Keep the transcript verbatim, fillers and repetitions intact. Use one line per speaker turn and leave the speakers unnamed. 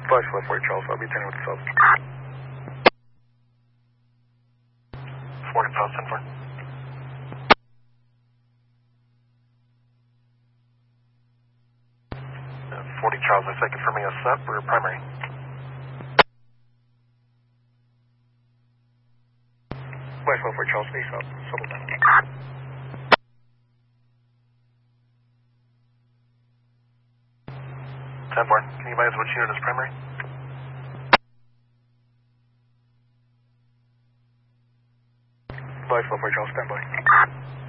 Flash left for Charles, I'll be turning with the sub. four South, ten four. forty Charles, I second for me, a sub, we're primary. Flash left for Charles, face up, double down. ten four, can you advise which unit is primary? Flash left for Charles, stand by.